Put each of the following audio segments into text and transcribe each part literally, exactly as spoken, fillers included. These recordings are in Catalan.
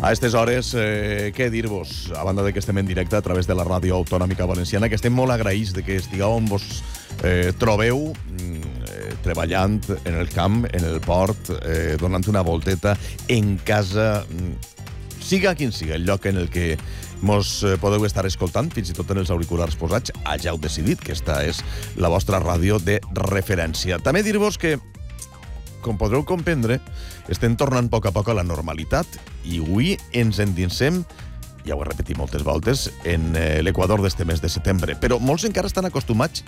A aquestes hores, eh, què dir-vos? A banda de que estem en directe a través de la ràdio autonòmica valenciana, que estem molt agraïts de que estigueu on vos eh, trobeu, eh, treballant en el camp, en el port, eh, donant una volteta en casa, siga quin siga el lloc en el que mos podeu estar escoltant, fins i tot en els auriculars posats, ja heu decidit que esta és la vostra ràdio de referència. També dir-vos que, com podreu comprendre, estem tornant a poc a poc a la normalitat i avui ens endinsem, ja ho he repetit moltes voltes, en l'equador d'este mes de setembre. Però molts encara estan acostumats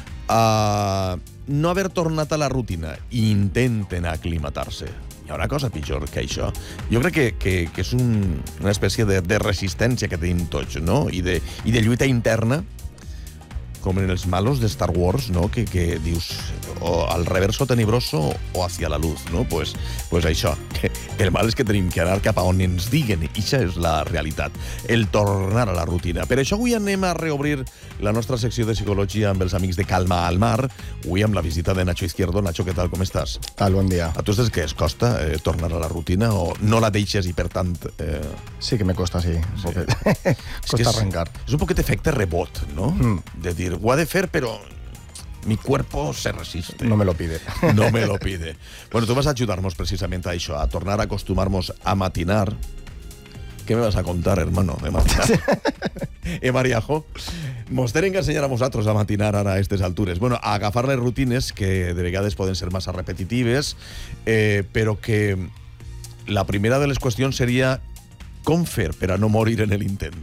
a no haver tornat a la rutina i intenten aclimatar-se. Hi ha una cosa pitjor que això. Jo crec que, que, que és un, una espècie de, de resistència que tenim tots, no? I de, i de lluita interna, com en els malos de Star Wars, no? Que, que dius, o al reverso tenebroso o hacia la luz, no? Pues, pues això, que el mal és que tenim que anar cap a on ens diguen, i això és la realitat, el tornar a la rutina. Per això avui anem a reobrir la nostra secció de psicologia amb els amics de Calma al Mar, avui amb la visita de Nacho Izquierdo. Nacho, què tal, com estàs? Tal, bon dia. A tu és que es costa eh, tornar a la rutina o no la deixes i per tant... Eh... Sí que me costa, sí. sí. Costa és, arrencar. És un poquet efecte rebot, no? Mm. De dir, ho ha de fer, però mi cuerpo se resiste. No me lo pide. No me lo pide. Bueno, tú vas a ayudarnos precisamente a eso, a tornar a acostumarnos a matinar. ¿Qué me vas a contar, hermano, de matinar? eh, Mariajo? Mos tenen que ensenyar a vosaltres a matinar ara a aquestes altures. Bueno, a agafar les rutines, que de vegades poden ser massa repetitives, eh, però que la primera de les qüestions seria com fer per a no morir en el intent.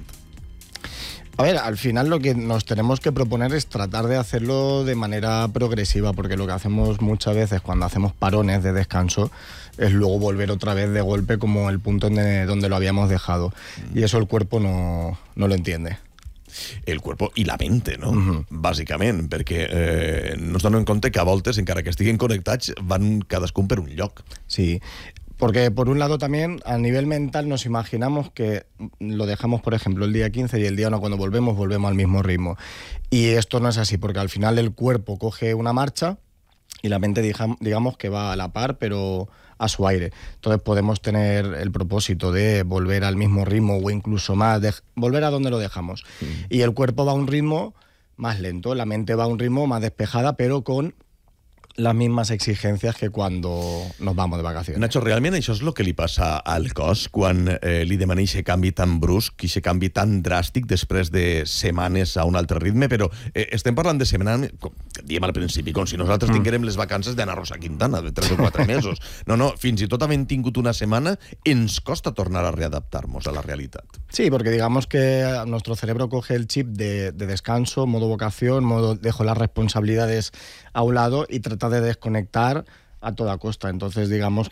A ver, al final lo que nos tenemos que proponer es tratar de hacerlo de manera progresiva, porque lo que hacemos muchas veces cuando hacemos parones de descanso es luego volver otra vez de golpe como el punto donde, donde lo habíamos dejado. Y eso el cuerpo no, no lo entiende. El cuerpo i la mente, no? Uh-huh. Bàsicament, perquè eh, no es donen compte que a voltes, encara que estiguin connectats, van cadascun per un lloc. Sí. Porque, por un lado, también, a nivel mental, nos imaginamos que lo dejamos, por ejemplo, el día quince y el día uno, cuando volvemos, volvemos al mismo ritmo. Y esto no es así, porque al final el cuerpo coge una marcha y la mente, digamos, que va a la par, pero a su aire. Entonces podemos tener el propósito de volver al mismo ritmo o incluso más, de volver a donde lo dejamos. Mm. Y el cuerpo va a un ritmo más lento, la mente va a un ritmo más despejada, pero con les mismes exigències que quan nos vamos de vacaciones. Nacho, realment això és el que li passa al cos quan eh, li demana aquest canvi tan brusc, aquest canvi tan dràstic després de setmanes a un altre ritme, però eh, estem parlant de setmanes, com diem al principi, com si nosaltres mm. tinguérem les vacances d'Anna Rosa Quintana, de tres o quatre mesos. No, no, fins i tot havent tingut una setmana, ens costa tornar a readaptar-nos a la realitat. Sí, porque digamos que nuestro cerebro coge el chip de, de descanso, modo vocación, modo dejo las responsabilidades a un lado y trata de desconectar a toda costa. Entonces, digamos